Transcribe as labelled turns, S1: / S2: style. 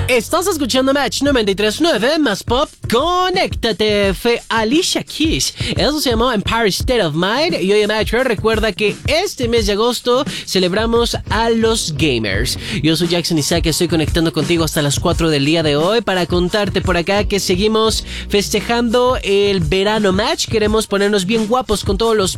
S1: Estás escuchando Match 93.9 más pop. Conéctate. Fue Alicia Keys. Eso se llamó Empire State of Mind. Y hoy Match recuerda que este mes de agosto celebramos a los gamers. Yo soy Jackson Isaac. Estoy conectando contigo hasta las 4 del día de hoy para contarte por acá que seguimos festejando el verano Match. Queremos ponernos bien guapos con todos los